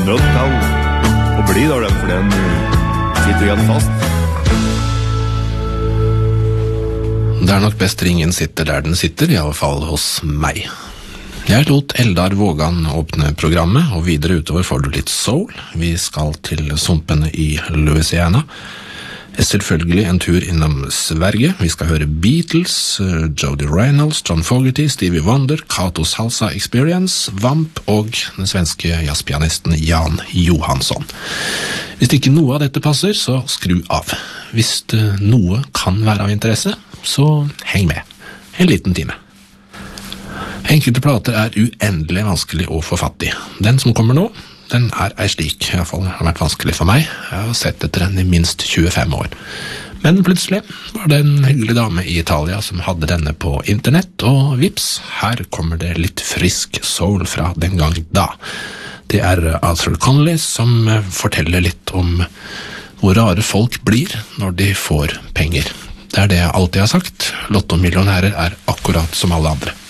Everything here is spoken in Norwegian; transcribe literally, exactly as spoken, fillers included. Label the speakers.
Speaker 1: nødt til å bli der, den, for den sitter igjen fast.
Speaker 2: Det er nok best ringen sitter der den sitter, i alle fall hos meg. Jeg lot Eldar Vågan åpne programmet, og videre utover får du litt soul. Vi skal til sumpene i Louisiana. Selvfølgelig en tur innom Sverige. Vi skal høre Beatles, Jody Reynolds, John Fogerty, Stevie Wonder, Kato Salsa Experience, Vamp og den svenske jazzpianisten Jan Johansson. Hvis ikke noe av dette passer, så skru av. Hvis noe kan være av interesse, så heng med. En liten time. Enkelte plater er uendelig vanskelig å få fatt i. Den som kommer nå, den er ei slik. I hvert fall har vært vanskelig for meg. Jeg har sett etter den i minst tjuefem år. Men plutselig var det en hyggelig dame i Italia som hadde denne på internett, og vips, her kommer det litt frisk soul fra den gang da. Det er Arthur Conley som forteller litt om hvor rare folk blir når de får penger. Det er det jeg alltid har sagt. Lottomillionærer er akkurat som alle andre.